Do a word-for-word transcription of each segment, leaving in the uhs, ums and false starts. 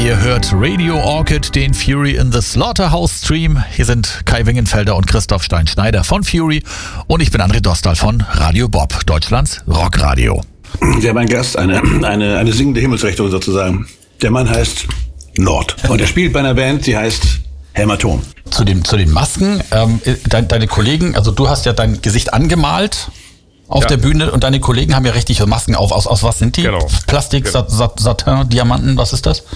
Ihr hört Radio Orchid, den Fury in the Slaughterhouse Stream. Hier sind Kai Wingenfelder und Christoph Stein-Schneider von Fury und ich bin André Dostal von Radio Bob, Deutschlands Rockradio. Wir haben einen Gast, eine, eine, eine singende Himmelsrichtung sozusagen. Der Mann heißt Nord und er spielt bei einer Band, die heißt Hämatom. Zu, dem, zu den Masken, ähm, de, deine Kollegen, also du hast ja dein Gesicht angemalt auf ja. der Bühne und deine Kollegen haben ja richtig Masken auf. Aus, aus was sind die? Genau. Plastik, genau. Sat, Satin, Diamanten, was ist das?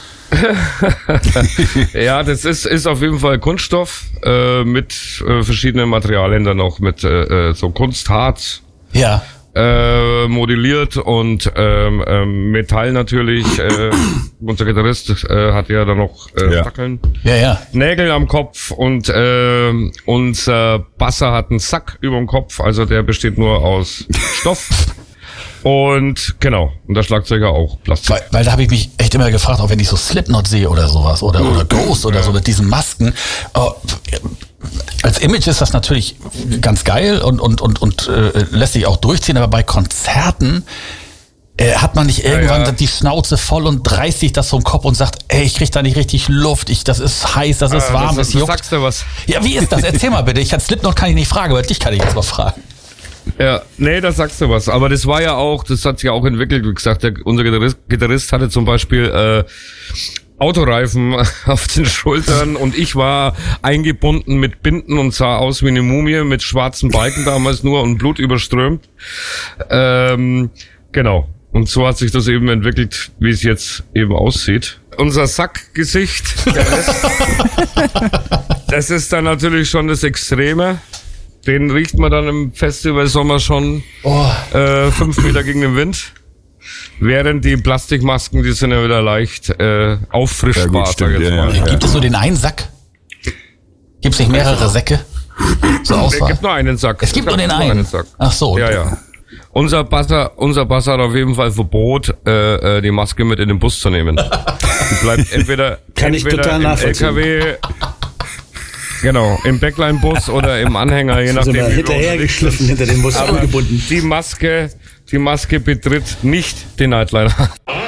Ja, das ist ist auf jeden Fall Kunststoff äh, mit äh, verschiedenen Materialien, dann auch mit äh, so Kunstharz. Ja. Äh, modelliert und ähm, ähm, Metall natürlich. Äh, unser Gitarrist äh, hat ja dann noch äh, ja. Stackeln, ja, ja. Nägel am Kopf und äh, unser Basser hat einen Sack über dem Kopf, also der besteht nur aus Stoff. Und genau, und der Schlagzeuger auch Plastik. Weil, weil da habe ich mich echt immer gefragt, auch wenn ich so Slipknot sehe oder sowas oder, oder Ghost oder ja. so mit diesen Masken. Oh, als Image ist das natürlich ganz geil und, und, und, und äh, lässt sich auch durchziehen, aber bei Konzerten äh, hat man nicht irgendwann ja, ja. die Schnauze voll und reißt sich das vom Kopf und sagt, ey, ich krieg da nicht richtig Luft, ich, das ist heiß, das ist äh, warm, das, das juckt. Sagst du was? Ja, wie ist das? Erzähl mal bitte. Ich kann Slipknot kann ich nicht fragen, aber dich kann ich jetzt mal fragen. Ja, nee, da sagst du was. Aber das war ja auch, das hat sich ja auch entwickelt. Wie gesagt, der, unser Gitarrist, Gitarrist hatte zum Beispiel äh, Autoreifen auf den Schultern und ich war eingebunden mit Binden und sah aus wie eine Mumie mit schwarzen Balken damals nur und Blut überströmt. Ähm, genau. Und so hat sich das eben entwickelt, wie es jetzt eben aussieht. Unser Sackgesicht, der Rest, das ist dann natürlich schon das Extreme. Den riecht man dann im Festivalsommer schon oh. äh, fünf Meter gegen den Wind. Während die Plastikmasken, die sind ja wieder leicht äh, auffrischbar. Ja, gut, ja, ja. Gibt es so den einen Sack? Gibt es nicht mehrere Säcke? So es gibt nur einen Sack. Es gibt es nur den nur einen. einen Sack. Ach so. Ja, ja. Unser Basser, unser Basser hat auf jeden Fall Verbot, äh, die Maske mit in den Bus zu nehmen. Die bleibt entweder, Kann ich entweder total im nachvollziehen. L K W... Genau, im Backline-Bus oder im Anhänger, je nachdem. Also hinterhergeschliffen, hinter dem Bus angebunden. Die Maske, die Maske betritt nicht den Nightliner.